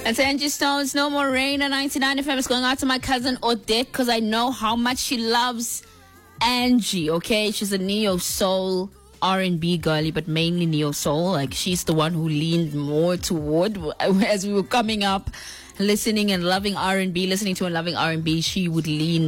That's Angie Stones, No More Rain on 99 FM. It's going out to my cousin Odette because I know how much she loves Angie, okay? She's a neo-soul R&B girly, but mainly neo-soul. Like, she's the one who leaned more toward, as we were coming up, listening and loving R&B, listening to and loving R&B, she would lean